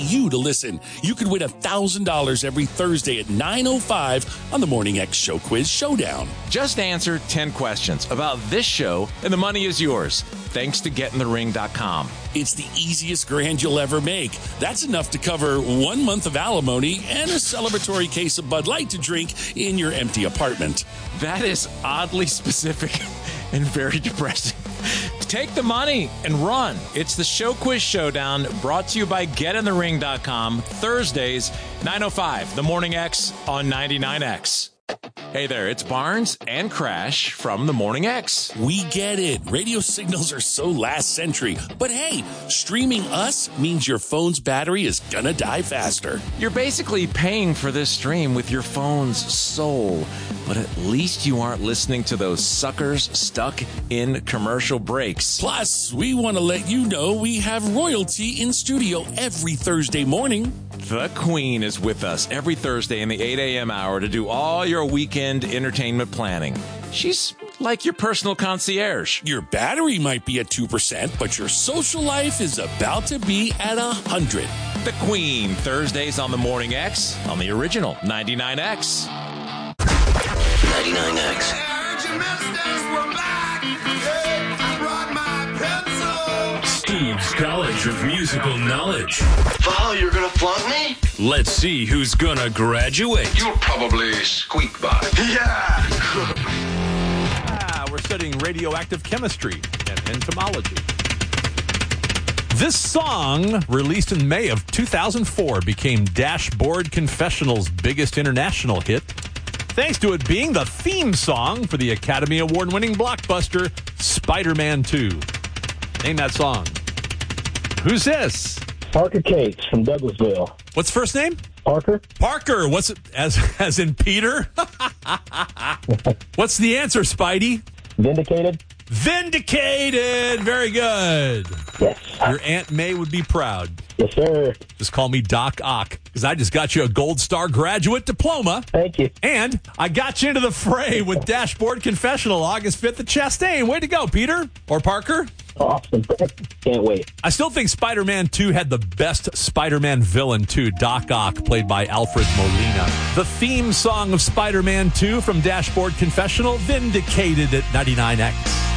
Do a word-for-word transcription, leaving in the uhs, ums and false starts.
you to listen. You could win one thousand dollars every Thursday at nine oh five on the Morning X Show Quiz Showdown. Just answer ten questions about this show, and the money is yours. Thanks to get in the ring dot com. It's the easiest grand you'll ever make. That's enough to cover one month of alimony and a celebratory case of Bud Light to drink in your empty apartment. That is oddly specific and very depressing. Take the money and run. It's the Show Quiz Showdown, brought to you by get in the ring dot com. Thursdays, nine oh five, The Morning X on ninety-nine X. Hey there, it's Barnes and Crash from The Morning X. We get it. Radio signals are so last century. But hey, streaming us means your phone's battery is gonna die faster. You're basically paying for this stream with your phone's soul. But at least you aren't listening to those suckers stuck in commercial breaks. Plus, we want to let you know we have royalty in studio every Thursday morning. The Queen is with us every Thursday in the eight a.m. hour to do all your weekend entertainment planning. She's like your personal concierge. Your battery might be at two percent, but your social life is about to be at one hundred. The Queen, Thursdays on the Morning X, on the original ninety-nine X. ninety-nine X. Steve's College of Musical Knowledge. Val, you're gonna flunk me? Let's see who's gonna graduate. You'll probably squeak by. Yeah! ah, we're studying radioactive chemistry and entomology. This song, released in May of two thousand four, became Dashboard Confessional's biggest international hit, thanks to it being the theme song for the Academy Award-winning blockbuster Spider-Man two. Name that song. Who's this? Parker Cates from Douglasville. What's first name? Parker. Parker. What's it, as as in Peter? What's the answer, Spidey? Vindicated. Vindicated. Very good. Yes. Your Aunt May would be proud. Yes, sir. Just call me Doc Ock, because I just got you a Gold Star graduate diploma. Thank you. And I got you into the fray with Dashboard Confessional August fifth at Chastain. Way to go, Peter. Or Parker. Awesome. Can't wait. I still think Spider-Man two had the best Spider-Man villain, too, Doc Ock, played by Alfred Molina. The theme song of Spider-Man two from Dashboard Confessional, Vindicated at ninety-nine X.